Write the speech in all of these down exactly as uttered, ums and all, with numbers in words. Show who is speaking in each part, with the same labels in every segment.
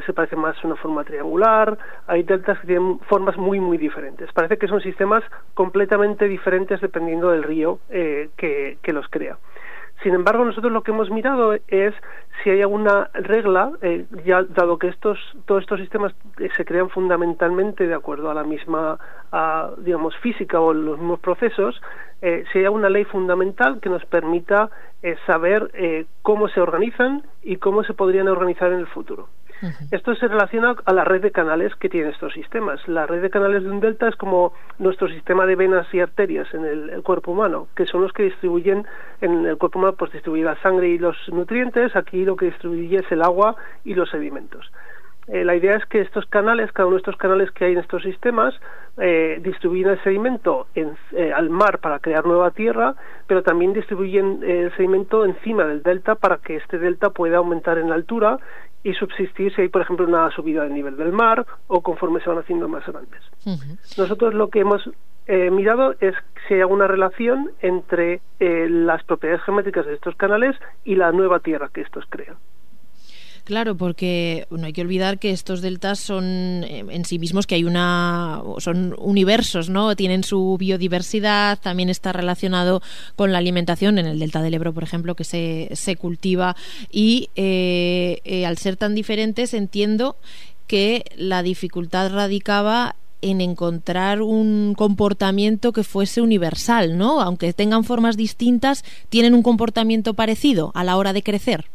Speaker 1: se parece más a una forma triangular, hay deltas que tienen formas muy muy diferentes. Parece que son sistemas completamente diferentes dependiendo del río eh, que, que los crea. Sin embargo, nosotros lo que hemos mirado es si hay alguna regla, eh, ya dado que estos todos estos sistemas eh, se crean fundamentalmente de acuerdo a la misma, a, digamos, física o los mismos procesos, eh, si hay alguna ley fundamental que nos permita eh, saber eh, cómo se organizan y cómo se podrían organizar en el futuro. Uh-huh. Esto se relaciona a la red de canales que tienen estos sistemas. La red de canales de un delta es como nuestro sistema de venas y arterias en el, el cuerpo humano, que son los que distribuyen en el cuerpo humano, pues distribuye la sangre y los nutrientes. Aquí lo que distribuye es el agua y los sedimentos. Eh, la idea es que estos canales, cada uno de estos canales que hay en estos sistemas, eh, distribuyen el sedimento en, eh, al mar para crear nueva tierra, pero también distribuyen eh, el sedimento encima del delta para que este delta pueda aumentar en altura y subsistir si hay, por ejemplo, una subida del nivel del mar o conforme se van haciendo más grandes. Uh-huh. Nosotros lo que hemos eh, mirado es si hay alguna relación entre eh, las propiedades geométricas de estos canales y la nueva tierra que estos crean.
Speaker 2: Claro, porque no hay que olvidar que estos deltas son en sí mismos que hay una son universos, ¿no? Tienen su biodiversidad, también está relacionado con la alimentación en el delta del Ebro, por ejemplo, que se, se cultiva y eh, eh, al ser tan diferentes entiendo que la dificultad radicaba en encontrar un comportamiento que fuese universal, ¿no? Aunque tengan formas distintas, tienen un comportamiento parecido a la hora de crecer.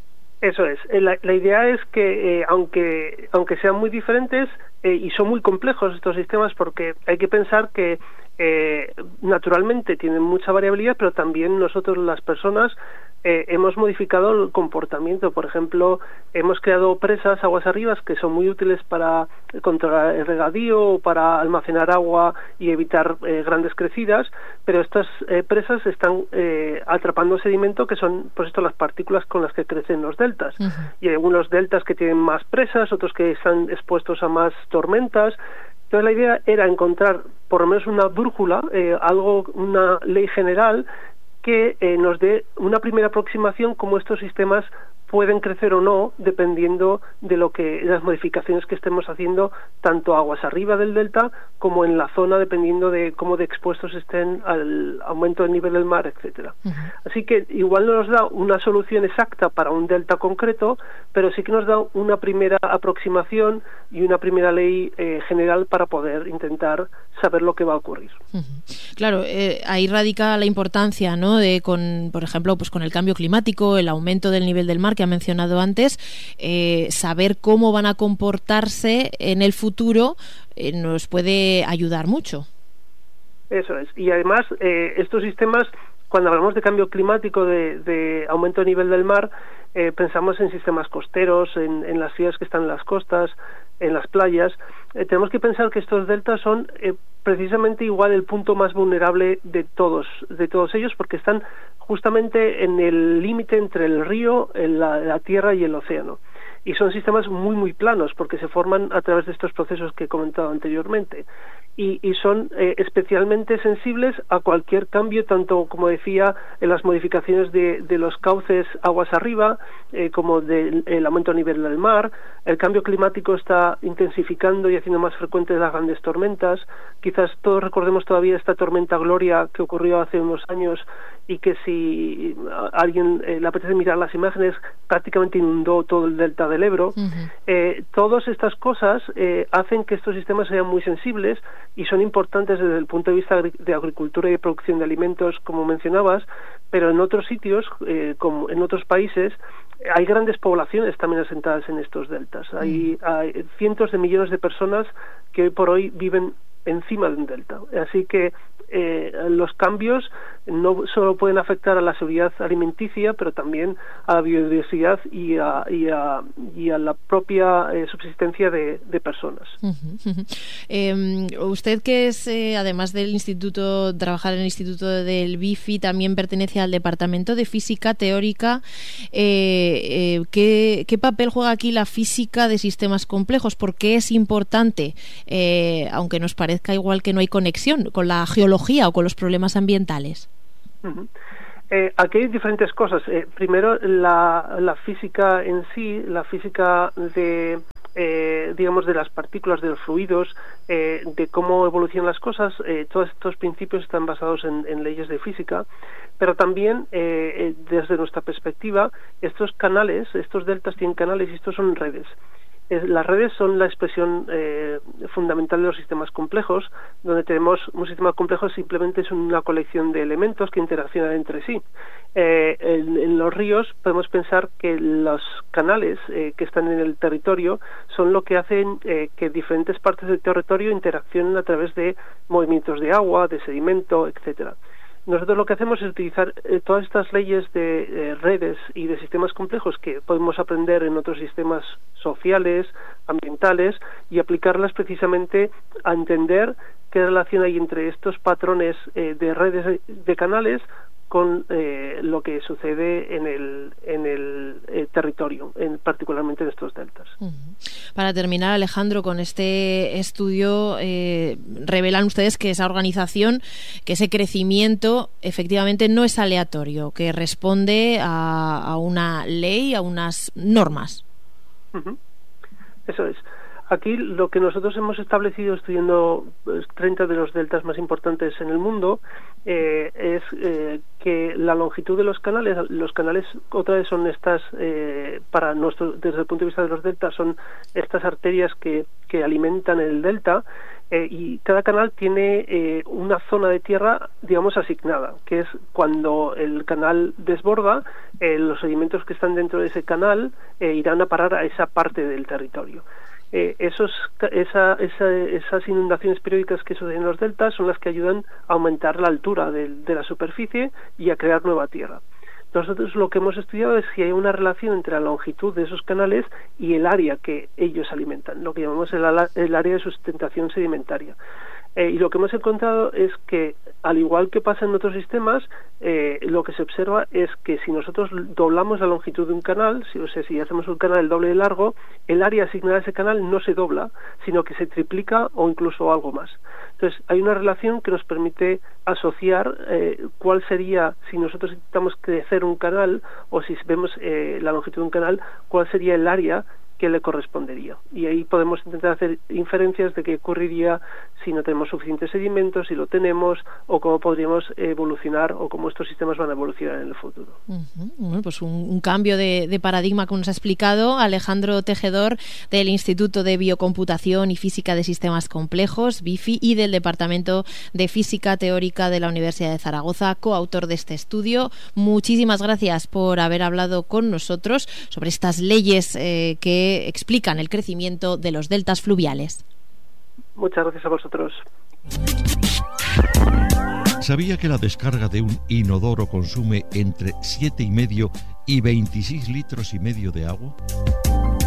Speaker 1: Eso es. La, la idea es que, eh, aunque aunque sean muy diferentes eh, y son muy complejos estos sistemas, porque hay que pensar que eh, naturalmente tienen mucha variabilidad, pero también nosotros las personas eh, hemos modificado el comportamiento. Por ejemplo, hemos creado presas aguas arriba que son muy útiles para controlar el regadío o para almacenar agua y evitar eh, grandes crecidas, pero estas eh, presas están eh, atrapando sedimento que son, pues esto, las partículas con las que crecen los deltas. Uh-huh. Y hay algunos deltas que tienen más presas, otros que están expuestos a más tormentas. Entonces la idea era encontrar por lo menos una brújula, eh, algo, una ley general que eh, nos dé una primera aproximación cómo estos sistemas pueden crecer o no, dependiendo de lo que las modificaciones que estemos haciendo, tanto aguas arriba del delta como en la zona, dependiendo de cómo de expuestos estén al aumento del nivel del mar, etcétera. Uh-huh. Así que igual no nos da una solución exacta para un delta concreto, pero sí que nos da una primera aproximación y una primera ley eh, general para poder intentar saber lo que va a ocurrir.
Speaker 2: Uh-huh. Claro, eh, ahí radica la importancia, ¿no? De con, por ejemplo, pues con el cambio climático, el aumento del nivel del mar que ha mencionado antes, eh, saber cómo van a comportarse en el futuro eh, nos puede ayudar mucho.
Speaker 1: Eso es. Y además, eh, estos sistemas, cuando hablamos de cambio climático, de, de aumento del nivel del mar, eh, pensamos en sistemas costeros, en, en las ciudades que están en las costas, en las playas. Eh, tenemos que pensar que estos deltas son eh, precisamente igual el punto más vulnerable de todos, de todos ellos, porque están justamente en el límite entre el río, la, la tierra y el océano. Y son sistemas muy, muy planos, porque se forman a través de estos procesos que he comentado anteriormente. Y, y son eh, especialmente sensibles a cualquier cambio, tanto, como decía, en las modificaciones de, de los cauces aguas arriba, eh, como del el aumento a nivel del mar. El cambio climático está intensificando y haciendo más frecuentes las grandes tormentas. Quizás todos recordemos todavía esta tormenta Gloria que ocurrió hace unos años y que, si a alguien eh, le apetece mirar las imágenes, prácticamente inundó todo el delta del Ebro. Uh-huh. Eh, todas estas cosas eh, hacen que estos sistemas sean muy sensibles y son importantes desde el punto de vista de agricultura y de producción de alimentos, como mencionabas, pero en otros sitios, eh, como en otros países, hay grandes poblaciones también asentadas en estos deltas. Hay, hay cientos de millones de personas que hoy por hoy viven encima de un delta. Así que eh, los cambios no solo pueden afectar a la seguridad alimenticia, pero también a la biodiversidad y a, y a, y a la propia eh, subsistencia de, de personas.
Speaker 2: Uh-huh, uh-huh. Eh, usted, que es, eh, además del instituto, trabajar en el Instituto del B I F I, también pertenece al Departamento de Física Teórica. Eh, eh, ¿qué, ¿Qué papel juega aquí la física de sistemas complejos? ¿Por qué es importante, eh, aunque nos parezca igual que no hay conexión con la geología o con los problemas ambientales?
Speaker 1: Uh-huh. Eh, aquí hay diferentes cosas. Eh, primero, la, la física en sí, la física de eh, digamos, de las partículas, de los fluidos, eh, de cómo evolucionan las cosas. Eh, todos estos principios están basados en, en leyes de física, pero también, eh, desde nuestra perspectiva, estos canales, estos deltas tienen canales y estos son redes. Las redes son la expresión eh, fundamental de los sistemas complejos, donde tenemos un sistema complejo simplemente es una colección de elementos que interaccionan entre sí. Eh, en, en los ríos podemos pensar que los canales eh, que están en el territorio son lo que hacen eh, que diferentes partes del territorio interaccionen a través de movimientos de agua, de sedimento, etcétera. Nosotros lo que hacemos es utilizar eh, todas estas leyes de eh, redes y de sistemas complejos que podemos aprender en otros sistemas sociales, ambientales, y aplicarlas precisamente a entender qué relación hay entre estos patrones eh, de redes de, de canales con eh, lo que sucede en el, en el eh, territorio, en, particularmente en estos deltas.
Speaker 2: Uh-huh. Para terminar, Alejandro, con este estudio eh, revelan ustedes que esa organización, que ese crecimiento efectivamente no es aleatorio, que responde a, a una ley, a unas normas.
Speaker 1: Uh-huh. Eso es. Aquí lo que nosotros hemos establecido estudiando pues, treinta de los deltas más importantes en el mundo eh, es eh, que la longitud de los canales, los canales otra vez son estas, eh, para nuestro, desde el punto de vista de los deltas, son estas arterias que, que alimentan el delta, eh, y cada canal tiene eh, una zona de tierra, digamos, asignada, que es cuando el canal desborda, eh, los sedimentos que están dentro de ese canal eh, irán a parar a esa parte del territorio. Eh, esos, esa, esa, esas inundaciones periódicas que suceden en los deltas son las que ayudan a aumentar la altura de, de la superficie y a crear nueva tierra. Nosotros lo que hemos estudiado es si hay una relación entre la longitud de esos canales y el área que ellos alimentan, lo que llamamos el, el área de sustentación sedimentaria. Eh, y lo que hemos encontrado es que, al igual que pasa en otros sistemas, eh, lo que se observa es que si nosotros doblamos la longitud de un canal, si, o sea, si hacemos un canal el doble de largo, el área asignada a ese canal no se dobla, sino que se triplica o incluso algo más. Entonces, hay una relación que nos permite asociar eh, cuál sería, si nosotros intentamos crecer un canal, o si vemos eh, la longitud de un canal, cuál sería el área que le correspondería. Y ahí podemos intentar hacer inferencias de qué ocurriría si no tenemos suficientes sedimentos, si lo tenemos, o cómo podríamos evolucionar, o cómo estos sistemas van a evolucionar en el futuro.
Speaker 2: Uh-huh. Bueno, pues un, un cambio de, de paradigma que nos ha explicado Alejandro Tejedor, del Instituto de Biocomputación y Física de Sistemas Complejos, B I F I, y del Departamento de Física Teórica de la Universidad de Zaragoza, coautor de este estudio. Muchísimas gracias por haber hablado con nosotros sobre estas leyes eh, que explican el crecimiento de los deltas fluviales.
Speaker 1: Muchas gracias a vosotros.
Speaker 3: ¿Sabía que la descarga de un inodoro consume entre siete y medio y veintiséis litros y medio de agua?